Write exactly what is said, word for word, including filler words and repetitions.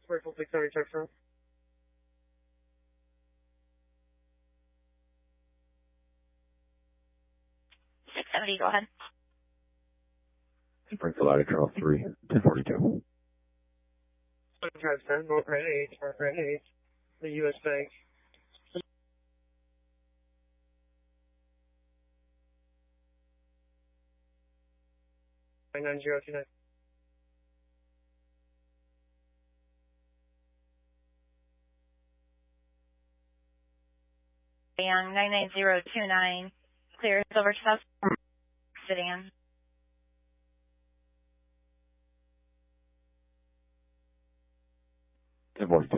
Rifle six hundred touchdown. six seventy, go ahead. Springfield out of Charles three, ten forty-two. Drive ten, North Red eight, North Red eight, the U S Bank. nine zero two nine. Young nine nine zero two nine, clear over to South Sedan. ten forty-two.